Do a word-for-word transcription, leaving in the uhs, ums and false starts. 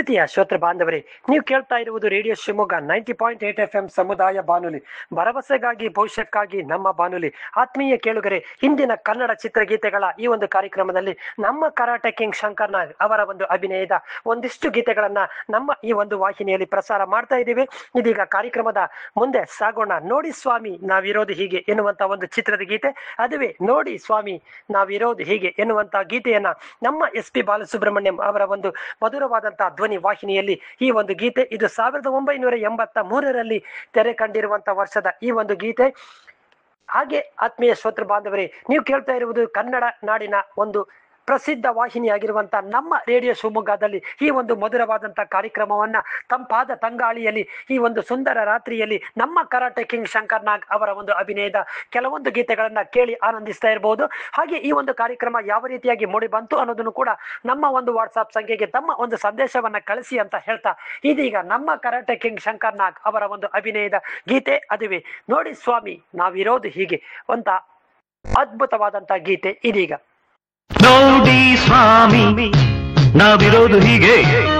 ಪ್ರೀತಿಯ ಶ್ರೋತೃ ಬಾಂಧವರೇ, ನೀವು ಕೇಳ್ತಾ ಇರುವುದು radio Shivamogga ninety point eight F M ಸಮುದಾಯ ಬಾನುಲಿ, ಭರವಸೆಗಾಗಿ ಭವಿಷ್ಯಕ್ಕಾಗಿ ನಮ್ಮ ಬಾನುಲಿ. ಆತ್ಮೀಯ ಕೇಳುಗರೆ, ಇಂದಿನ ಕನ್ನಡ ಚಿತ್ರಗೀತೆಗಳ ಈ ಒಂದು ಕಾರ್ಯಕ್ರಮದಲ್ಲಿ ನಮ್ಮ ಕರಾಟೆ ಕಿಂಗ್ ಶಂಕರ್ ನಾಗ್ ಅವರ ಒಂದು ಅಭಿನಯದ ಒಂದಿಷ್ಟು ಗೀತೆಗಳನ್ನ ನಮ್ಮ ಈ ಒಂದು ವಾಹಿನಿಯಲ್ಲಿ ಪ್ರಸಾರ ಮಾಡ್ತಾ ಇದ್ದೀವಿ. ಇದೀಗ ಕಾರ್ಯಕ್ರಮದ ಮುಂದೆ ಸಾಗೋಣ. ನೋಡಿ ಸ್ವಾಮಿ ನಾವಿರೋದು ಹೀಗೆ ಎನ್ನುವಂತ ಒಂದು ಚಿತ್ರದ ಗೀತೆ, ಅದುವೇ ನೋಡಿ ಸ್ವಾಮಿ ನಾವಿರೋದು ಹೀಗೆ ಎನ್ನುವಂತ ಗೀತೆಯನ್ನ ನಮ್ಮ ಎಸ್ ಪಿ ಬಾಲಸುಬ್ರಹ್ಮಣ್ಯಂ ಅವರ ಒಂದು ಮಧುರವಾದಂತಹ ಧ್ವನಿ ವಾಹಿನಿಯಲ್ಲಿ ಈ ಒಂದು ಗೀತೆ, ಇದು ಸಾವಿರದ ಒಂಬೈನೂರ ಎಂಬತ್ತ ಮೂರರಲ್ಲಿ ತೆರೆ ಕಂಡಿರುವಂತಹ ವರ್ಷದ ಈ ಒಂದು ಗೀತೆ. ಹಾಗೆ ಆತ್ಮೀಯ ಶ್ರೋತೃ ಬಾಂಧವರೇ, ನೀವು ಕೇಳ್ತಾ ಇರುವುದು ಕನ್ನಡ ನಾಡಿನ ಒಂದು ಪ್ರಸಿದ್ಧ ವಾಹಿನಿಯಾಗಿರುವಂತಹ ನಮ್ಮ ರೇಡಿಯೋ ಶಿವಮೊಗ್ಗದಲ್ಲಿ ಈ ಒಂದು ಮಧುರವಾದಂತಹ ಕಾರ್ಯಕ್ರಮವನ್ನ ತಂಪಾದ ತಂಗಾಳಿಯಲ್ಲಿ ಈ ಒಂದು ಸುಂದರ ರಾತ್ರಿಯಲ್ಲಿ ನಮ್ಮ ಕರಾಟೆ ಕಿಂಗ್ ಶಂಕರ್ ನಾಗ್ ಅವರ ಒಂದು ಅಭಿನಯದ ಕೆಲವೊಂದು ಗೀತೆಗಳನ್ನ ಕೇಳಿ ಆನಂದಿಸ್ತಾ ಇರಬಹುದು. ಹಾಗೆ ಈ ಒಂದು ಕಾರ್ಯಕ್ರಮ ಯಾವ ರೀತಿಯಾಗಿ ಮೂಡಿ ಬಂತು ಅನ್ನೋದನ್ನು ಕೂಡ ನಮ್ಮ ಒಂದು ವಾಟ್ಸ್ಆಪ್ ಸಂಖ್ಯೆಗೆ ತಮ್ಮ ಒಂದು ಸಂದೇಶವನ್ನ ಕಳಿಸಿ ಅಂತ ಹೇಳ್ತಾ, ಇದೀಗ ನಮ್ಮ ಕರಾಟೆ ಕಿಂಗ್ ಶಂಕರ್ ನಾಗ್ ಅವರ ಒಂದು ಅಭಿನಯದ ಗೀತೆ, ಅದುವೇ ನೋಡಿ ಸ್ವಾಮಿ ನಾವಿರೋದು ಹೀಗೆ ಅಂತ ಅದ್ಭುತವಾದಂತಹ ಗೀತೆ ಇದೀಗ. ನೋಡಿ ಸ್ವಾಮಿ ನಾವಿರೋದು ಹೀಗೆ.